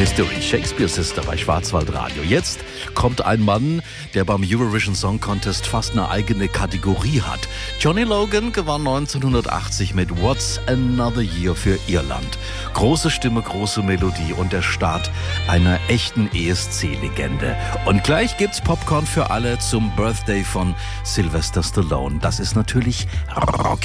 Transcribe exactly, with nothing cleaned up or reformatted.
History, Shakespeare Sister bei Schwarzwaldradio. Jetzt kommt ein Mann, der beim Eurovision Song Contest fast eine eigene Kategorie hat. Johnny Logan gewann neunzehnhundertachtzig mit What's Another Year für Irland. Große Stimme, große Melodie und der Start einer echten E S C-Legende. Und gleich gibt's Popcorn für alle zum Birthday von Sylvester Stallone. Das ist natürlich Rocky.